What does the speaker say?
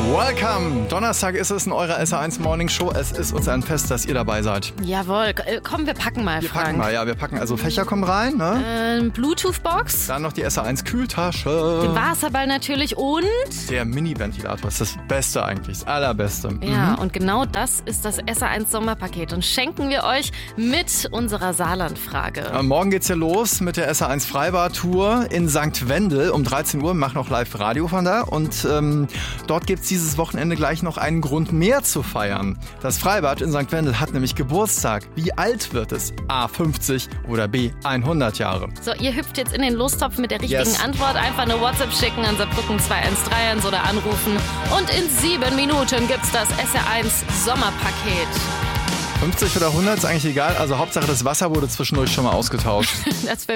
Welcome! Donnerstag ist es in eurer SR1 Morning Show. Es ist uns ein Fest, dass ihr dabei seid. Jawohl. Komm, wir packen mal, Frank. Wir packen also Fächer kommen rein, ne? Bluetooth-Box. Dann noch die SR1 Kühltasche. Den Wasserball natürlich und... Der Mini-Ventilator ist das Beste eigentlich, das Allerbeste. Ja, und genau das ist das SR1 Sommerpaket und schenken wir euch mit unserer Saarland-Frage. Morgen geht's hier los mit der SR1 Freibad-Tour in St. Wendel um 13 Uhr. Wir machen auch live Radio von da und dort gibt's dieses Wochenende gleich noch einen Grund mehr zu feiern. Das Freibad in St. Wendel hat nämlich Geburtstag. Wie alt wird es? A. 50 oder B. 100 Jahre? So, ihr hüpft jetzt in den Lostopf mit der richtigen Antwort. Einfach eine WhatsApp schicken an Saarbrücken 2131 oder anrufen. Und in 7 Minuten gibt's das SR1 Sommerpaket. 50 oder 100 ist eigentlich egal. Also Hauptsache das Wasser wurde zwischendurch schon mal ausgetauscht. Das wäre